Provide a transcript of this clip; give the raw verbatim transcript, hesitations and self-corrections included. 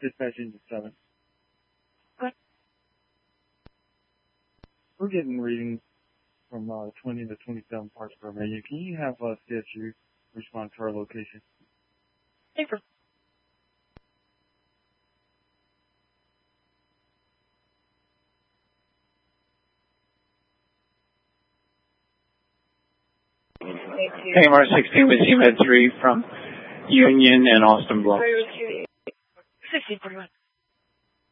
dispatching to seven. Good. We're getting readings from uh, twenty to twenty-seven parts per million. Can you have uh, C S U respond to our location? Paper. K M R sixteen with C M E D three from Union and Austin Bluff. sixteen forty-one.